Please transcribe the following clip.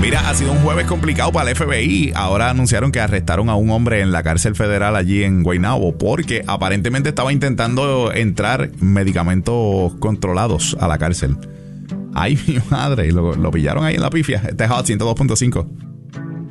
Mira, ha sido un jueves complicado para el FBI. Ahora anunciaron que arrestaron a un hombre en la cárcel federal allí en Guaynabo porque aparentemente estaba intentando entrar medicamentos controlados a la cárcel. Ay, mi madre, lo pillaron ahí en la pifia. Este es Hot 102.5.